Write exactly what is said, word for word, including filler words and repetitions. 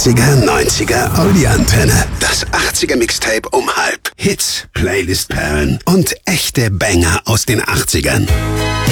achtziger, neunziger Audi-Antenne. Das achtziger-Mixtape um halb. Hits, Playlist-Perlen und echte Banger aus den achtzigern.